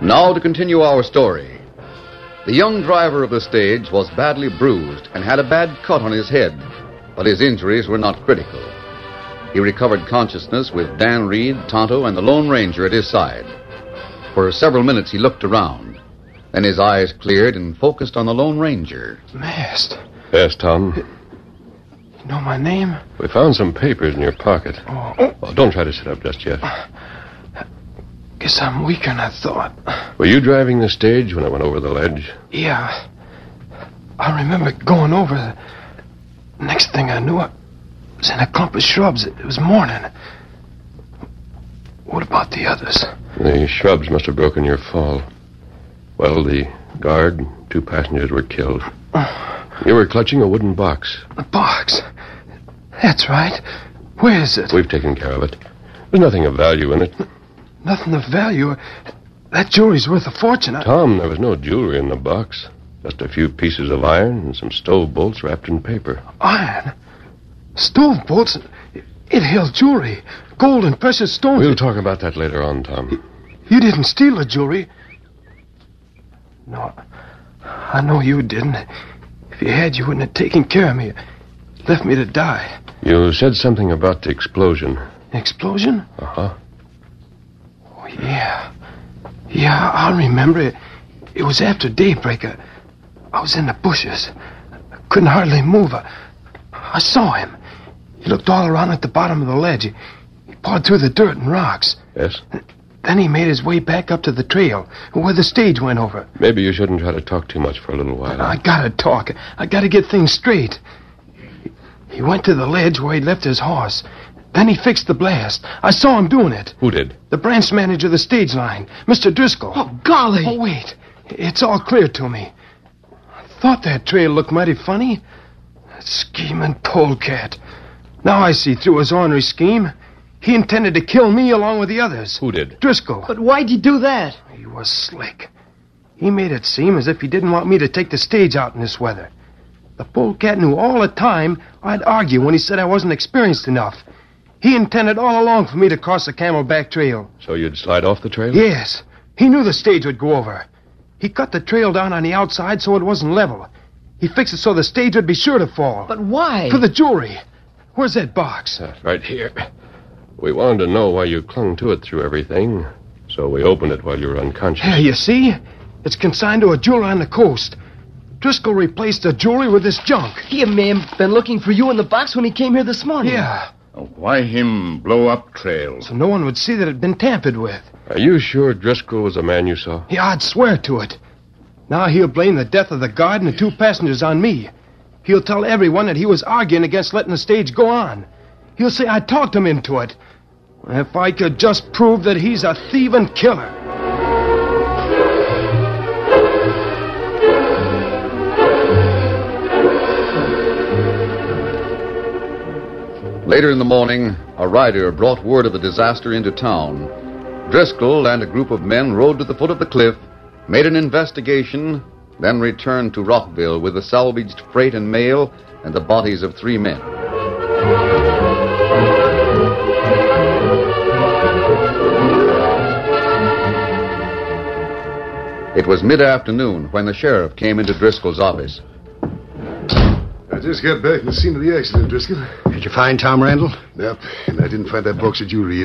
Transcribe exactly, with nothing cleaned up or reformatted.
Now to continue our story. The young driver of the stage was badly bruised and had a bad cut on his head, but his injuries were not critical. He recovered consciousness with Dan Reed, Tonto, and the Lone Ranger at his side. For several minutes he looked around. Then his eyes cleared and focused on the Lone Ranger. Masked. Yes, Tom. You know my name? We found some papers in your pocket. Oh. Oh, don't try to sit up just yet. Guess I'm weaker than I thought. Were you driving the stage when I went over the ledge? Yeah. I remember going over. The next thing I knew, I was in a clump of shrubs. It was morning. What about the others? The shrubs must have broken your fall. Well, the guard and two passengers were killed. You were clutching a wooden box. A box? That's right. Where is it? We've taken care of it. There's nothing of value in it. Nothing of value. That jewelry's worth a fortune. I... Tom, there was no jewelry in the box. Just a few pieces of iron and some stove bolts wrapped in paper. Iron? Stove bolts? It held jewelry. Gold and precious stones. We'll talk about that later on, Tom. You didn't steal the jewelry. No, I know you didn't. If you had, you wouldn't have taken care of me. Left me to die. You said something about the explosion. Explosion? Uh-huh. Oh, yeah. Yeah, I remember it. It was after daybreak. I, I was in the bushes. I couldn't hardly move. I, I saw him. He looked all around at the bottom of the ledge. He, he pawed through the dirt and rocks. Yes? Then he made his way back up to the trail, where the stage went over. Maybe you shouldn't try to talk too much for a little while. I gotta talk. I gotta get things straight. He went to the ledge where he'd left his horse. Then he fixed the blast. I saw him doing it. Who did? The branch manager of the stage line, Mister Driscoll. Oh, golly! Oh, wait. It's all clear to me. I thought that trail looked mighty funny. That scheming polecat. Now I see through his ornery scheme. He intended to kill me along with the others. Who did? Driscoll. But why'd you do that? He was slick. He made it seem as if he didn't want me to take the stage out in this weather. The polecat knew all the time I'd argue when he said I wasn't experienced enough. He intended all along for me to cross the Camelback Trail. So you'd slide off the trail? Yes. He knew the stage would go over. He cut the trail down on the outside so it wasn't level. He fixed it so the stage would be sure to fall. But why? For the jewelry. Where's that box? Uh, right here. We wanted to know why you clung to it through everything, so we opened it while you were unconscious. Here, you see? It's consigned to a jeweler on the coast. Driscoll replaced the jewelry with this junk. He may have been looking for you in the box when he came here this morning. Yeah. Why him blow up trail? So no one would see that it had been tampered with. Are you sure Driscoll was the man you saw? Yeah, I'd swear to it. Now he'll blame the death of the guard and the two passengers on me. He'll tell everyone that he was arguing against letting the stage go on. He'll say I talked him into it. If I could just prove that he's a thieving killer. Later in the morning, a rider brought word of the disaster into town. Driscoll and a group of men rode to the foot of the cliff, made an investigation, then returned to Rockville with the salvaged freight and mail and the bodies of three men. It was mid-afternoon when the sheriff came into Driscoll's office. I just got back from the scene of the accident, Driscoll. Did you find Tom Randall? Yep, and I didn't find that box of jewelry